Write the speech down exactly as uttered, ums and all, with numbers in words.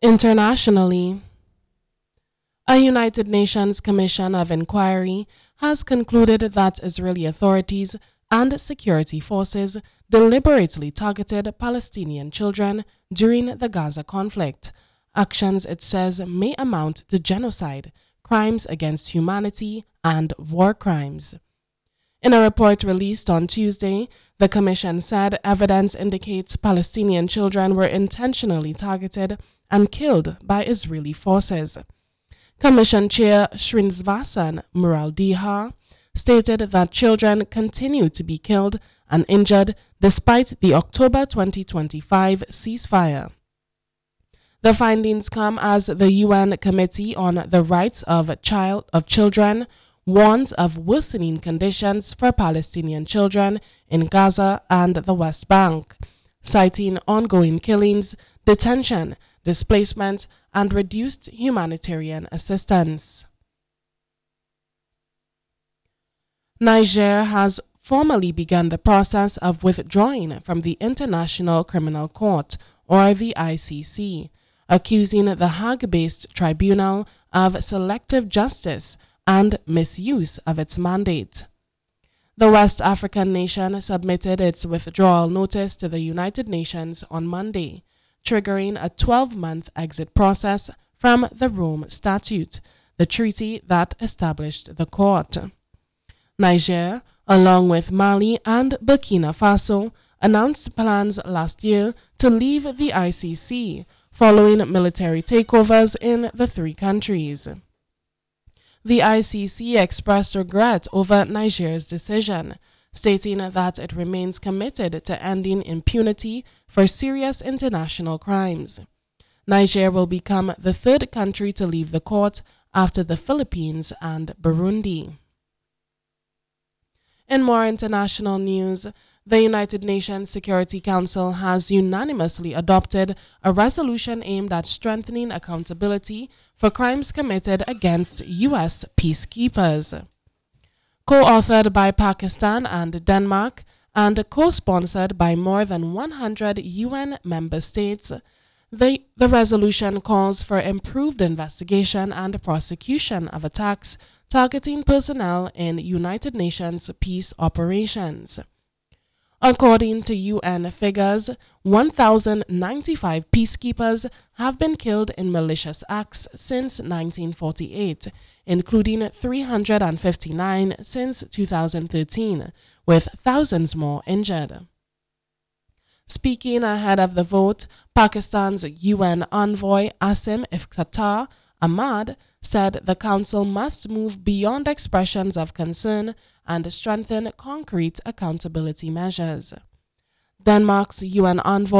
Internationally, a United Nations Commission of Inquiry has concluded that Israeli authorities and security forces deliberately targeted Palestinian children during the Gaza conflict. Actions, it says, may amount to genocide, crimes against humanity, and war crimes. In a report released on Tuesday, the Commission said evidence indicates Palestinian children were intentionally targeted and killed by Israeli forces. Commission Chair Srinivasa Muralidhar stated that children continue to be killed and injured despite the October twenty twenty-five ceasefire. The findings come as the U N Committee on the Rights of Child of Children warns of worsening conditions for Palestinian children in Gaza and the West Bank, citing ongoing killings, detention, displacement, and reduced humanitarian assistance. Niger has formally begun the process of withdrawing from the International Criminal Court, or the I C C, accusing the Hague-based tribunal of selective justice and misuse of its mandate. The West African nation submitted its withdrawal notice to the United Nations on Monday, triggering a twelve-month exit process from the Rome Statute, the treaty that established the court. Niger, along with Mali and Burkina Faso, announced plans last year to leave the I C C following military takeovers in the three countries. The I C C expressed regret over Niger's decision, stating that it remains committed to ending impunity for serious international crimes. Niger will become the third country to leave the court after the Philippines and Burundi. In more international news, the United Nations Security Council has unanimously adopted a resolution aimed at strengthening accountability for crimes committed against U S peacekeepers. Co-authored by Pakistan and Denmark and co-sponsored by more than one hundred U N member states, the, the resolution calls for improved investigation and prosecution of attacks targeting personnel in United Nations peace operations. According to U N figures, one thousand ninety-five peacekeepers have been killed in malicious acts since nineteen forty-eight, including three hundred fifty-nine since two thousand thirteen, with thousands more injured. Speaking ahead of the vote, Pakistan's U N envoy Asim Iftikhar Ahmad said the Council must move beyond expressions of concern and strengthen concrete accountability measures. Denmark's U N envoy